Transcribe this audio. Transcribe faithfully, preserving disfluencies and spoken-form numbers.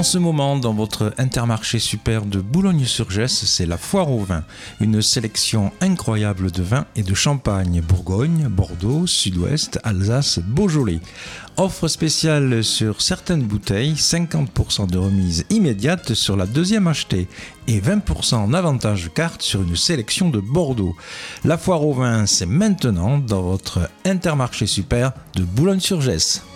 ce moment, dans votre Intermarché Super de Boulogne-sur-Gesse, c'est la foire au vin. Une sélection incroyable de vins et de champagne. Bourgogne, Bordeaux, Sud-Ouest, Alsace, Beaujolais. Offre spéciale sur certaines bouteilles, cinquante pour cent de remise immédiate sur la deuxième achetée et vingt pour cent en avantage carte sur une sélection de Bordeaux. La foire au vin, c'est maintenant dans votre Intermarché Super de Boulogne-sur-Gesse.